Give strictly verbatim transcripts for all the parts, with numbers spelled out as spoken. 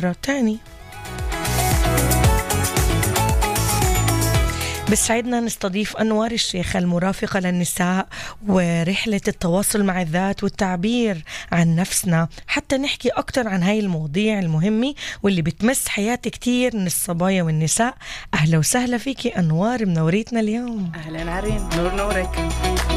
مرة تاني. بسعدنا نستضيف أنوار الشيخ المرافقة للنساء ورحلة التواصل مع الذات والتعبير عن نفسنا حتى نحكي أكتر عن هاي المواضيع المهمة واللي بتمس حياة كتير من الصبايا والنساء. أهلا وسهلا فيكي أنوار، منوريتنا اليوم. أهلا عرين، نور نورك.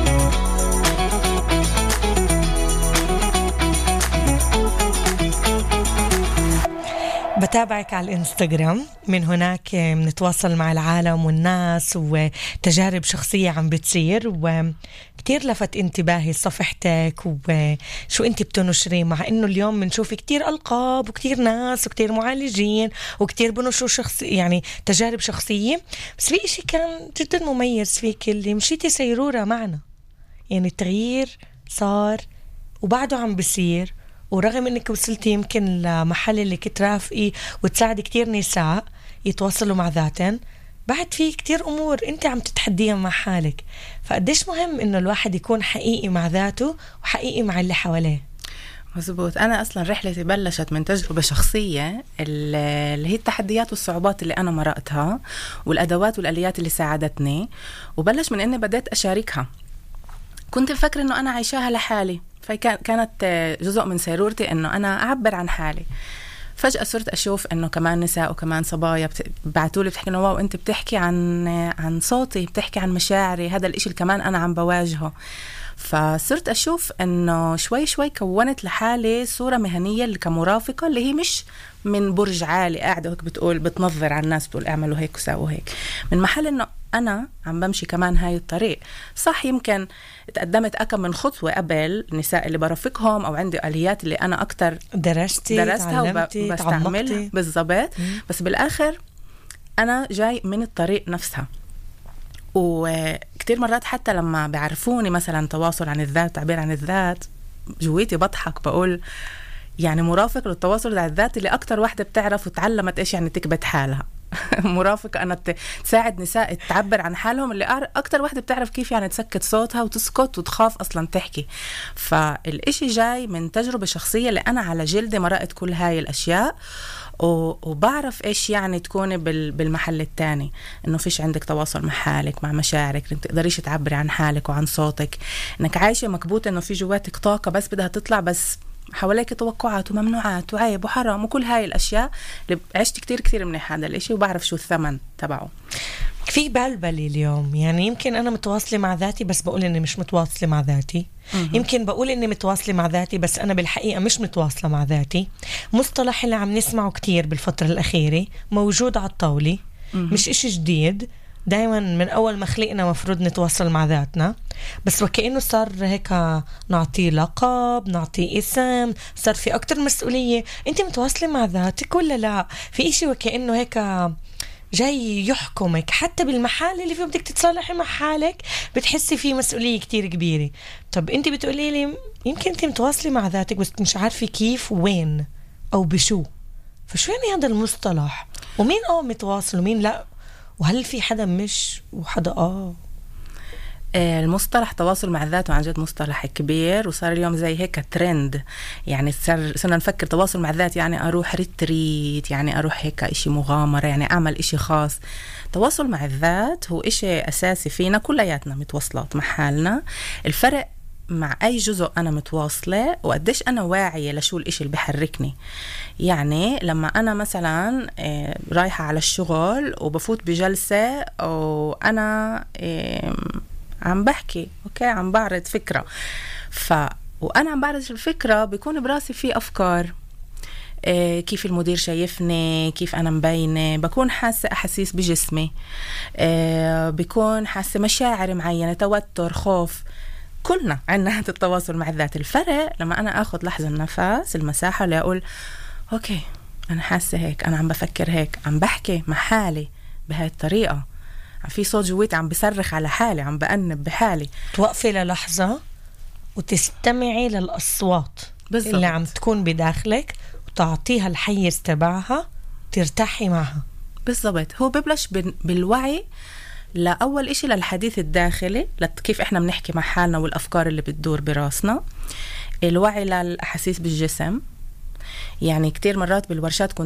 بتابعك على الانستغرام، من هناك بنتواصل مع العالم والناس وتجارب شخصية عم بتصير، وكتير لفت انتباهي صفحتك وشو انت بتنشري، مع انه اليوم بنشوف كتير ألقاب وكتير ناس وكتير معالجين وكتير بنشروا شخص يعني تجارب شخصية، بس في اشي كان جدا مميز فيك اللي مشيتي سيرورة معنا، يعني التغيير صار وبعده عم بصير، ورغم انك وصلتي يمكن لمحل اللي كترافقي وتساعدي كتير نساء يتواصلوا مع ذاتن، بعد في كتير امور انت عم تتحديها مع حالك. فقديش مهم انه الواحد يكون حقيقي مع ذاته وحقيقي مع اللي حواليه. مزبوط. انا اصلا رحلتي بلشت من تجربة شخصية اللي هي التحديات والصعوبات اللي انا مرقتها والادوات والاليات اللي ساعدتني، وبلش من اني بديت اشاركها. كنت مفكرة انه انا عايشاها لحالي، فكانت جزء من سيرورتي انه انا اعبر عن حالي. فجأة صرت اشوف انه كمان نساء وكمان صبايا بعتولي بتحكي انه واو انت بتحكي عن عن صوتي، بتحكي عن مشاعري، هذا الاشي اللي كمان انا عم بواجهه. فصرت اشوف انه شوي شوي كونت لحالي صورة مهنية اللي كمرافقة، اللي هي مش من برج عالي قاعدة هيك بتقول بتنظر على الناس بتقول اعملوا هيك وساووا هيك، من محل انه انا عم بمشي كمان هاي الطريق. صح يمكن تقدمت أكم من خطوة قبل النساء اللي برافقهم أو عندي آليات اللي أنا أكتر درستي درستها وبستعملها بالضبط، بس بالآخر أنا جاي من الطريق نفسها. وكتير مرات حتى لما بعرفوني مثلا تواصل عن الذات، تعبير عن الذات، جويتي بضحك بقول يعني مرافق للتواصل عن الذات اللي أكتر واحدة بتعرف وتعلمت إيش يعني تكبت حالها. مرافقة أنا تساعد نساء تعبر عن حالهم، اللي أكتر واحدة بتعرف كيف يعني تسكت صوتها وتسكت وتخاف أصلا تحكي. فالإشي جاي من تجربة شخصية اللي أنا على جلدي مرقت كل هاي الأشياء، وبعرف إيش يعني تكوني بالمحل التاني، إنه فيش عندك تواصل مع حالك، مع مشاعرك، إنك تقدريش تعبري عن حالك وعن صوتك، إنك عايشة مكبوتة إنه في جواتك طاقة بس بدها تطلع، بس حواليك توقعات وممنوعات وعيب وحرام وكل هاي الأشياء اللي عشت كتير كتير من هذا الإشي وبعرف شو الثمن تبعه. في بلبلي اليوم، يعني يمكن أنا متواصلة مع ذاتي بس بقول إني مش متواصلة مع ذاتي، م- يمكن بقول إني متواصلة مع ذاتي بس أنا بالحقيقة مش متواصلة مع ذاتي. مصطلح اللي عم نسمعه كتير بالفترة الأخيرة موجود على الطاولة، م- مش إشي جديد، دايما من أول ما خلقنا مفروض نتواصل مع ذاتنا، بس وكأنه صار هيك نعطيه لقب، نعطيه اسم، صار في أكتر مسؤولية. أنت متواصلة مع ذاتك ولا لا؟ في إشي وكأنه هيك جاي يحكمك، حتى بالمحل اللي فيه بدك تتصالحي مع حالك بتحسي فيه مسؤولية كتير كبيرة. طب أنت بتقولي لي يمكن أنت متواصلة مع ذاتك بس مش عارفة كيف وين أو بشو، فشو يعني هذا المصطلح؟ ومين آه متواصل ومين لا؟ وهل في حدا مش وحدا آه؟ المصطلح تواصل مع الذات وعن جد مصطلح كبير، وصار اليوم زي هيك ترند، يعني صار صرنا نفكر تواصل مع الذات يعني أروح ريتريت، يعني أروح هيك إشي مغامرة، يعني أعمل إشي خاص. تواصل مع الذات هو إشي أساسي فينا، كلياتنا متواصلات مع حالنا. الفرق مع أي جزء أنا متواصلة وقديش أنا واعية لشو الإشي اللي بحركني. يعني لما أنا مثلا رايحة على الشغل وبفوت بجلسة وأنا عم بحكي أوكي عم بعرض فكرة، ف وأنا عم بعرض الفكرة بيكون براسي في أفكار، إيه كيف المدير شايفني، كيف أنا مبينة، بكون حاسة أحاسيس بجسمي، إيه بيكون حاسة مشاعر معينة، توتر، خوف. كلنا عنا هذا التواصل مع الذات. الفرق لما أنا أخذ لحظة النفس، المساحة اللي أقول أوكي أنا حاسة هيك، أنا عم بفكر هيك، عم بحكي مع حالي بهاي الطريقة، في صوت جويت عم بصرخ على حالي، عم بأنب بحالي. توقفي للحظة وتستمعي للأصوات بالزبط. اللي عم تكون بداخلك وتعطيها الحيز تبعها، ترتاحي معها. بالضبط. هو ببلش بالوعي لأول إشي للحديث الداخلي، كيف إحنا بنحكي مع حالنا والأفكار اللي بتدور براسنا. الوعي للأحاسيس بالجسم، يعني كتير مرات بالورشات